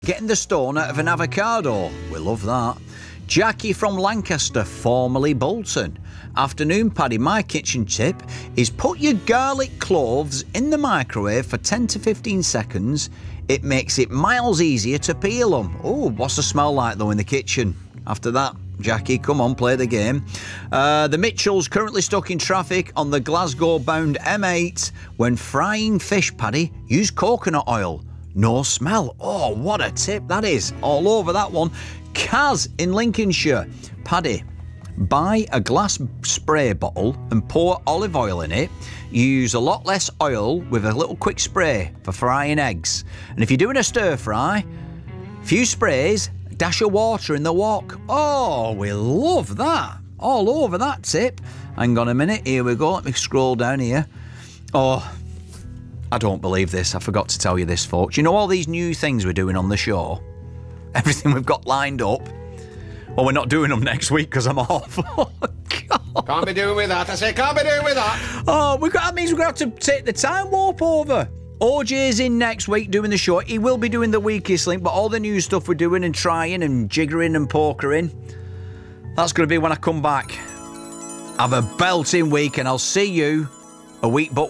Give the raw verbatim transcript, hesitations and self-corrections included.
Getting the stone out of an avocado. We love that. Jackie from Lancaster, formerly Bolton. Afternoon, Paddy. My kitchen tip is put your garlic cloves in the microwave for ten to fifteen seconds. It makes it miles easier to peel them. Oh, what's the smell like though in the kitchen? After that, Jackie, come on, play the game. Uh, the Mitchells currently stuck in traffic on the Glasgow-bound M eight. When frying fish, Paddy, use coconut oil. No smell. Oh, what a tip that is. All over that one. Kaz in Lincolnshire. Paddy, buy a glass spray bottle and pour olive oil in it. You use a lot less oil with a little quick spray for frying eggs. And if you're doing a stir fry, few sprays, dash of water in the wok. Oh, we love that. All over that tip. Hang on a minute. Here we go. Let me scroll down here. Oh, I don't believe this. I forgot to tell you this, folks. You know all these new things we're doing on the show? Everything we've got lined up. Well, we're not doing them next week because I'm off. Oh, God. Can't be doing with that. I say, can't be doing with that. Oh, we've got, that means we're going to have to take the time warp over. O J's in next week doing the show. He will be doing the weakest link, but all the new stuff we're doing and trying and jiggering and pokering, that's going to be when I come back. Have a belting week and I'll see you a week but